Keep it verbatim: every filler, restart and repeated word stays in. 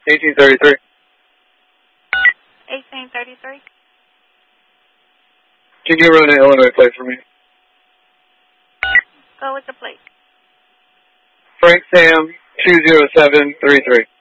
eighteen thirty-three. eighteen thirty-three. Can you run an Illinois plate for me? Go with the plate. Frank Sam two zero seven three three.